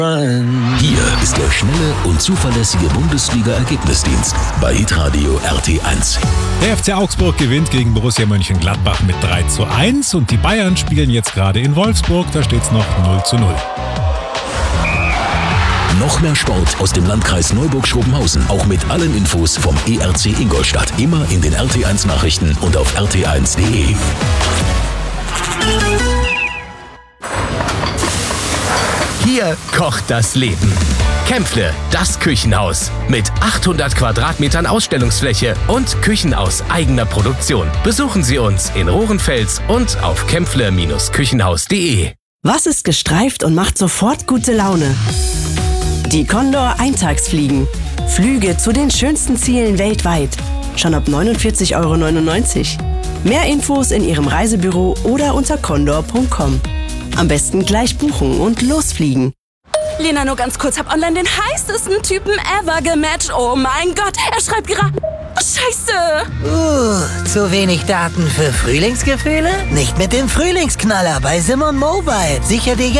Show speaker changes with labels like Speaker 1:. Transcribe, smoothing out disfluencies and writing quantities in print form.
Speaker 1: Hier ist der schnelle und zuverlässige Bundesliga-Ergebnisdienst bei hitradio RT1.
Speaker 2: Der FC Augsburg gewinnt gegen Borussia Mönchengladbach mit 3:1 und die Bayern spielen jetzt gerade in Wolfsburg, da steht es noch 0:0.
Speaker 1: Noch mehr Sport aus dem Landkreis Neuburg-Schrobenhausen, auch mit allen Infos vom ERC Ingolstadt. Immer in den RT1 Nachrichten und auf rt1.de.
Speaker 3: Hier kocht das Leben. Kämpfle, das Küchenhaus. Mit 800 Quadratmetern Ausstellungsfläche und Küchen aus eigener Produktion. Besuchen Sie uns in Rohrenfels und auf kämpfle-küchenhaus.de.
Speaker 4: Was ist gestreift und macht sofort gute Laune? Die Condor Eintagsfliegen. Flüge zu den schönsten Zielen weltweit. Schon ab 49,99 €. Mehr Infos in Ihrem Reisebüro oder unter condor.com. Am besten gleich buchen und losfliegen.
Speaker 5: Lena, nur ganz kurz, hab online den heißesten Typen ever gematcht. Oh mein Gott, er schreibt gerade... Scheiße!
Speaker 6: Zu wenig Daten für Frühlingsgefühle? Nicht mit dem Frühlingsknaller bei Simon Mobile. Sicher dir